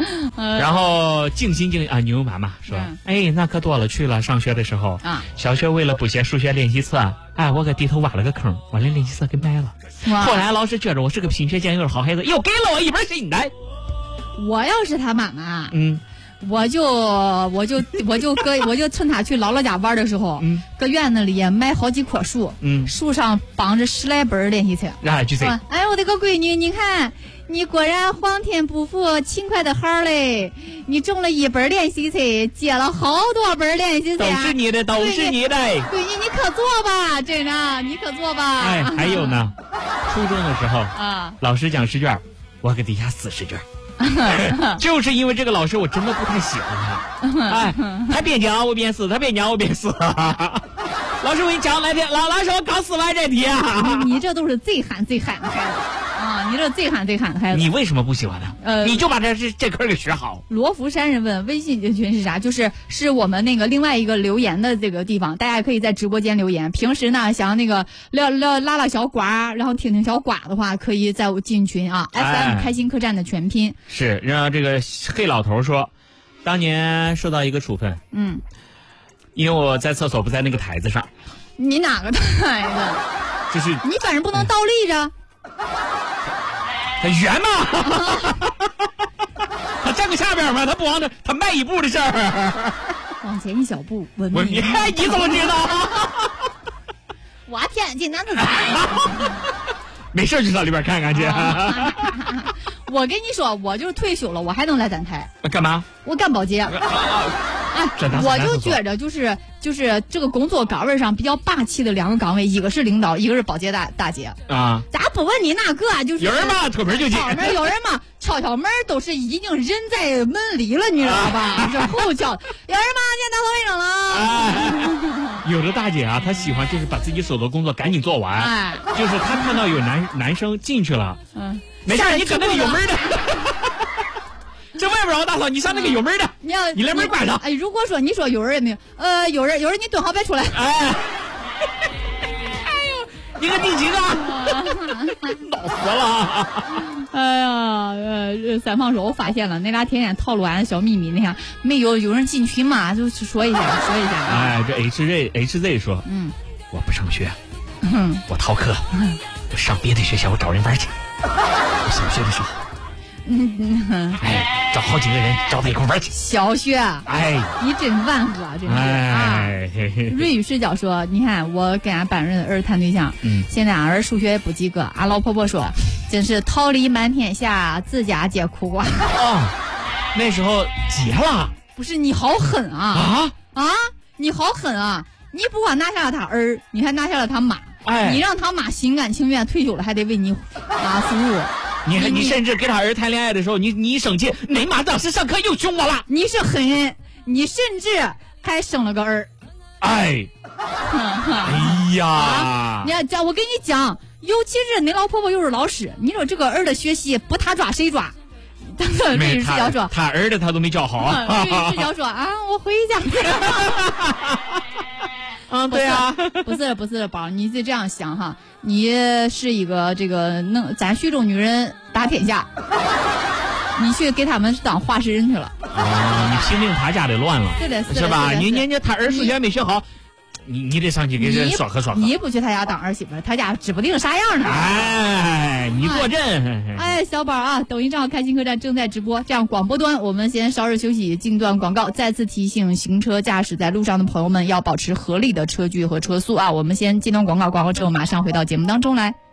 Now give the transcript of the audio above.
然后静心啊，牛妈妈说，哎，那可多了去了。上学的时候啊，小学为了补写数学练习册，哎，我搁地头挖了个坑，把那练习册给埋了。后来老师觉着我是个品学兼优的好孩子，又给了我一本新的。 我要是他妈妈，我就趁他去姥姥家玩的时候，搁院子里埋好几棵树，树上绑着10来本练习册。哎，我的个闺女，你看，你果然皇天不负勤快的孩嘞！你中了1本练习册，接了好多本练习册， 都是你的，都是你的。 闺女，你可做吧，真的，你可做吧。 哎，还有呢，初中的时候啊，老师讲试卷，我搁底下撕试卷。就是因为这个老师，我真的不太喜欢他。哎，他边讲我边撕，他边讲我边撕。老师，我给你讲来听，老师，我刚撕完这题啊。 你这都是最憨的孩子啊！你这最憨的孩子。 你为什么不喜欢他？你就把这科给学好。 罗浮山人问微信群是啥？是我们那个另外一个留言的这个地方，大家可以在直播间留言。平时呢，想那个拉小呱，然后听小呱的话，可以在我进群啊。FM 开心客栈的全拼。 是让这个黑老头说，当年受到一个处分。因为我在厕所不在那个台子上。 你哪个台子？ 就是你反正不能倒立着。 他圆嘛，他站个下边嘛，他不往这，他迈一步的事儿。 往前一小步，文明。 你怎么知道？ 我天津男子。 没事就到里边看看去。 我跟你说，我就是退休了，我还能来咱台。 干嘛？ 我干保洁。我就觉着就是这个工作岗位上比较霸气的2个岗位，一个是领导，一个是保洁大姐啊。咋不问你那个？就是有人嘛，推门就进。 有人嘛，敲门都是已经人在门里了，你知道吧？是后敲。有人嘛，现在打扫卫生了。 有的大姐啊，她喜欢就是把自己手头工作赶紧做完，就是她看到有男生进去了，没事，你搁那里有门的。这外边大嫂，你上那个有门的，你来门关上。 哎，如果说你说有人也没有，有人你蹲好别出来。 哎呦，你个第几个？恼死了！ 哎呀，三胖说，我发现了，那俩天天套路俺的小秘密，那样没有人进群嘛，就说一下。 哎，这 HZ 说，我不上学，我逃课，我上别的学校，我找人玩去。我小学的时候。哎，找好几个人找他一块玩去。 小学， 哎， 你真万恶，真是啊！瑞宇视角说，你看我跟俺班主任的儿谈对象，现在俺儿数学不及格，俺老婆婆说，真是桃李满天下，自家结苦瓜。 那时候结了？ 不是，你好狠啊！你好狠啊！你不光拿下了他儿，你还拿下了他妈。哎，你让他妈心甘情愿退休了，还得为你服务。 你甚至跟他儿谈恋爱的时候，你一生气，你妈当时上课又凶我了。 你是狠人，你甚至还生了个儿。 哎呀！ 你讲，我跟你讲，尤其是你老婆婆又是老师，你说这个儿的学习不他抓谁抓？瑞宇视角说， 他儿的他都没教好。 瑞宇视角说啊，我回家。 对啊， 不是宝，你就这样想哈，你是一个这个咱徐州女人打天下，你去给他们当话事人去了。 你拼命他家里乱了，是吧？你他儿数学没学好，你得上去给人说和。 你不去他家当儿媳妇，他家指不定啥样呢。 哎，你坐镇。 哎，小宝啊，抖音账号开心客栈正在直播。这样广播端我们先稍事休息，进段广告。再次提醒行车驾驶在路上的朋友们要保持合理的车距和车速啊。我们先进段广告，广告之后马上回到节目当中来。